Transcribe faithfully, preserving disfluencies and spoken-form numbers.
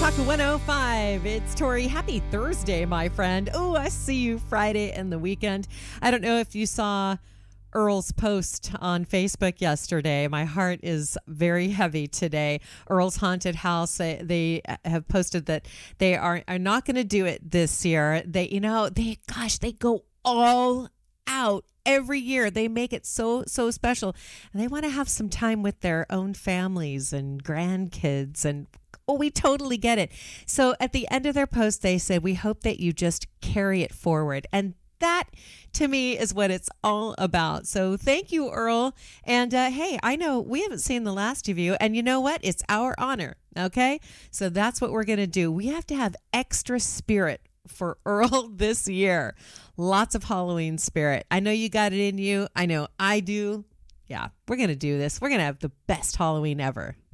Talk one oh five. It's Tori. Happy Thursday, my friend. Oh, I see you Friday and the weekend. I don't know if you saw Earl's post on Facebook yesterday. My heart is very heavy today. Earl's Haunted House, they, they have posted that they are, are not going to do it this year. They, you know, they, gosh, they go all out every year. They make it so, so special. And they want to have some time with their own families and grandkids. And oh, we totally get it. So at the end of their post, they said, we hope that you just carry it forward. And that, to me, is what it's all about. So thank you, Earl. And uh, hey, I know we haven't seen the last of you. And you know what? It's our honor. Okay? So that's what we're going to do. We have to have extra spirit for Earl this year. Lots of Halloween spirit. I know you got it in you. I know I do. Yeah, we're going to do this. We're going to have the best Halloween ever.